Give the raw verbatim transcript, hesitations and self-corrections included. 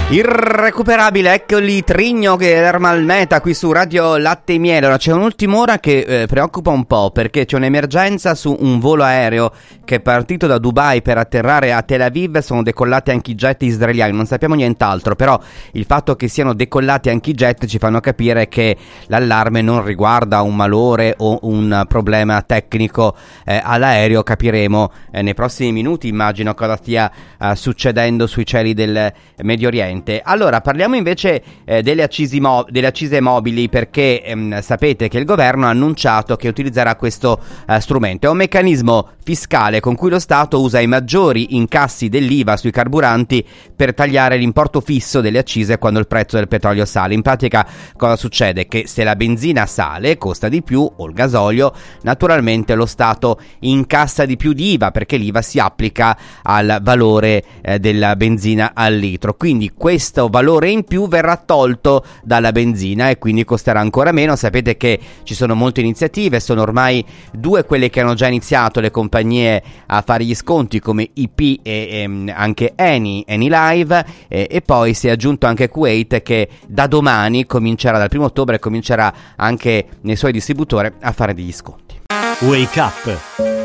Irrecuperabile, eccoli Trigno che erma al meta qui su Radio Latte e Miele. Ora c'è un'ultima ora che eh, preoccupa un po', perché c'è un'emergenza su un volo aereo che è partito da Dubai per atterrare a Tel Aviv. Sono decollati anche i jet israeliani, non sappiamo nient'altro, però il fatto che siano decollati anche i jet ci fanno capire che l'allarme non riguarda un malore o un problema tecnico eh, all'aereo. Capiremo eh, nei prossimi minuti, immagino, cosa stia eh, succedendo sui cieli del Medio Oriente. Allora parliamo invece eh, delle, accisi mo- delle accise mobili, perché ehm, sapete che il governo ha annunciato che utilizzerà questo eh, strumento. È un meccanismo fiscale con cui lo Stato usa i maggiori incassi dell'I V A sui carburanti per tagliare l'importo fisso delle accise quando il prezzo del petrolio sale. In pratica cosa succede? Che se la benzina sale, costa di più, o il gasolio, naturalmente lo Stato incassa di più di I V A, perché l'I V A si applica al valore eh, della benzina al litro. Quindi questo valore in più verrà tolto dalla benzina e quindi costerà ancora meno. Sapete che ci sono molte iniziative, sono ormai due quelle che hanno già iniziato le compagnie a fare gli sconti, come I P e, e anche Eni, Eni Live, e, e poi si è aggiunto anche Kuwait, che da domani comincerà, dal primo ottobre comincerà anche nei suoi distributori a fare degli sconti. Wake Up